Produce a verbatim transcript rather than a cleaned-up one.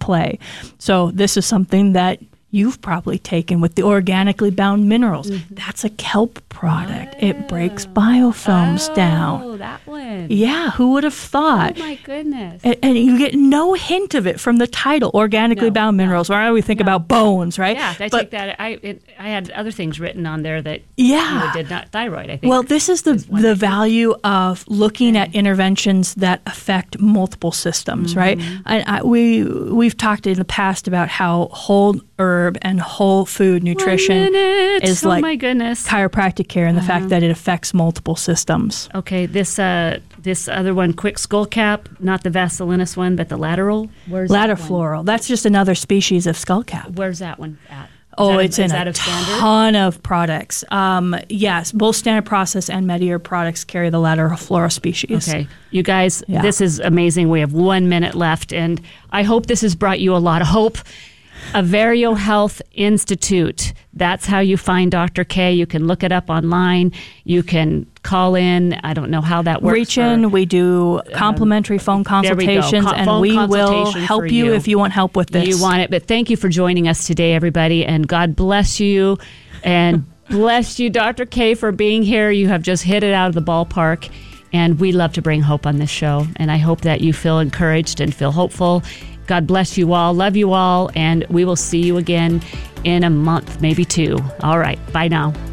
clay. So this is something that you've probably taken with the organically bound minerals. Mm-hmm. That's a kelp product. Oh. It breaks biofilms oh, down. Oh, that one. Yeah, who would have thought? Oh, my goodness. And, and you get no hint of it from the title, organically no, bound no. minerals. Why do we think no. about bones, right? Yeah, I but, take that. I it, I had other things written on there that yeah. you know, did not thyroid, I think. Well, this is the the value of looking okay. at interventions that affect multiple systems, mm-hmm. right? I, I, we we've talked in the past about how whole herb and whole food nutrition is oh like my goodness. chiropractic care, and the uh-huh. fact that it affects multiple systems. Okay, this uh, this other one, quick skull cap, not the Vasilinus one, but the lateral. Where's Laterifloral. That That's just another species of skullcap. Where's that one at? Oh, a, it's in a, a ton of products. Um, yes, both Standard Process and Medier products carry the Lateriflora species. Okay. You guys, yeah. this is amazing. We have one minute left, and I hope this has brought you a lot of hope. Averio Health Institute. That's how you find Doctor K. You can look it up online. You can call in. I don't know how that works. Reach in. For, we do complimentary um, phone consultations, Co- and phone we will consultation help you, you if you want help with this. You want it. But thank you for joining us today, everybody, and God bless you. And bless you, Doctor K, for being here. You have just hit it out of the ballpark. And we love to bring hope on this show. And I hope that you feel encouraged and feel hopeful. God bless you all. Love you all. And we will see you again in a month, maybe two. All right. Bye now.